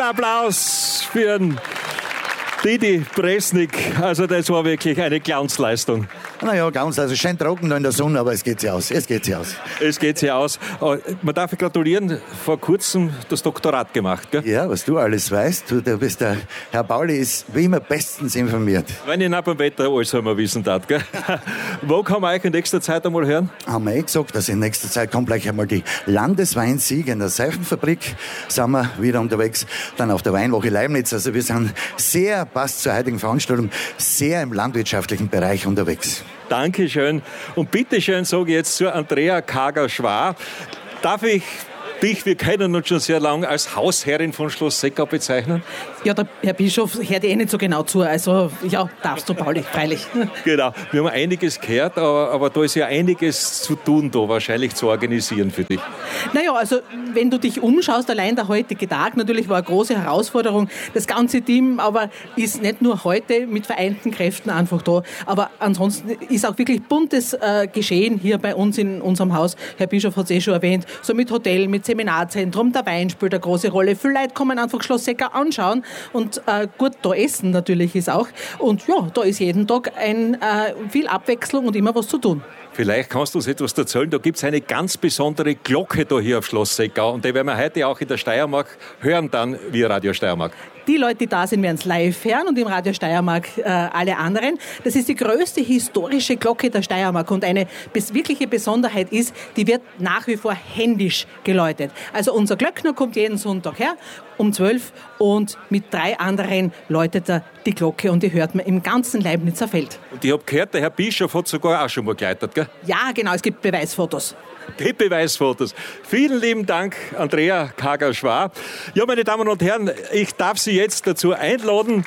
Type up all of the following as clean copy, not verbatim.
Applaus für den Didi Presnik. Also das war wirklich eine Glanzleistung. Naja, ganz, also schön trocken da in der Sonne, aber es geht sich aus. Es geht sich aus. Es geht sich aus. Man darf gratulieren, vor kurzem das Doktorat gemacht, gell? Ja, was du alles weißt, du bist der Herr Pauli ist wie immer bestens informiert. Wenn ich nicht beim Wetter alles einmal wissen darf, gell? Wo kann man euch in nächster Zeit einmal hören? Haben wir gesagt, dass in nächster Zeit kommt gleich einmal die Landesweinsiege in der Seifenfabrik. Sind wir wieder unterwegs, dann auf der Weinwoche Leibniz. Also wir sind sehr, passt zur heutigen Veranstaltung, sehr im landwirtschaftlichen Bereich unterwegs. Dankeschön. Und bitteschön sage ich jetzt zur Andrea Kager-Schwar. Darf ich dich, wir kennen uns schon sehr lange, als Hausherrin von Schloss Seckau bezeichnen? Ja, der Herr Bischof hört nicht so genau zu. Also, ja, darfst du, Pauli, freilich. Genau, wir haben einiges gehört, aber da ist ja einiges zu tun, da wahrscheinlich zu organisieren für dich. Naja, also, wenn du dich umschaust, allein der heutige Tag natürlich war eine große Herausforderung. Das ganze Team aber ist nicht nur heute mit vereinten Kräften einfach da, aber ansonsten ist auch wirklich buntes Geschehen hier bei uns in unserem Haus. Herr Bischof hat es schon erwähnt, so mit Hotel, mit Seminarzentrum, der Wein spielt eine große Rolle. Viele Leute kommen einfach Schloss Seckau anschauen und gut da essen natürlich ist auch. Und ja, da ist jeden Tag viel Abwechslung und immer was zu tun. Vielleicht kannst du uns etwas erzählen. Da gibt es eine ganz besondere Glocke da hier auf Schloss Seckau und die werden wir heute auch in der Steiermark hören, dann via Radio Steiermark. Die Leute, die da sind, werden es live hören und im Radio Steiermark alle anderen. Das ist die größte historische Glocke der Steiermark und eine wirkliche Besonderheit ist, die wird nach wie vor händisch geläutet. Also unser Glöckner kommt jeden Sonntag her um 12 und mit 3 anderen läutet er die Glocke und die hört man im ganzen Leibnizer Feld. Und ich habe gehört, der Herr Bischof hat sogar auch schon mal geleitet, gell? Ja, genau, es gibt Beweisfotos. Die Beweisfotos. Vielen lieben Dank, Andrea Kager-Schwar. Ja, meine Damen und Herren, ich darf Sie jetzt dazu einladen,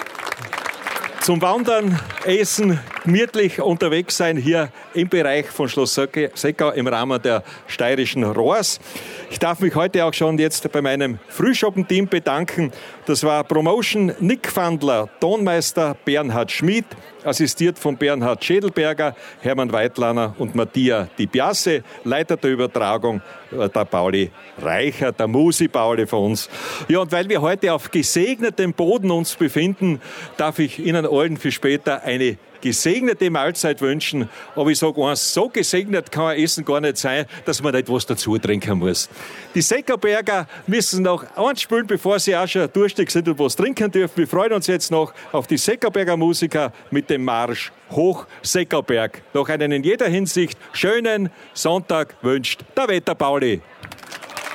zum Wandern, Essen, gemütlich unterwegs sein hier im Bereich von Schloss Seckau im Rahmen der steirischen Rohrs. Ich darf mich heute auch schon jetzt bei meinem Frühschoppen-Team bedanken. Das war Promotion Nick Fandler, Tonmeister Bernhard Schmid, assistiert von Bernhard Schädelberger, Hermann Weitlaner und Mattia Di Biase, Leiter der Übertragung der Pauli Reicher, der Musi Pauli von uns. Ja, und weil wir heute auf gesegnetem Boden uns befinden, darf ich Ihnen allen für später eine gesegnete Mahlzeit wünschen. Aber ich sage eins, so gesegnet kann ein Essen gar nicht sein, dass man nicht was dazu trinken muss. Die Seckauberger müssen noch eins spielen, bevor sie auch schon durstig sind und was trinken dürfen. Wir freuen uns jetzt noch auf die Seckauberger Musiker mit dem Marsch Hoch Seckauberg. Noch einen in jeder Hinsicht schönen Sonntag wünscht der Wetter Pauli.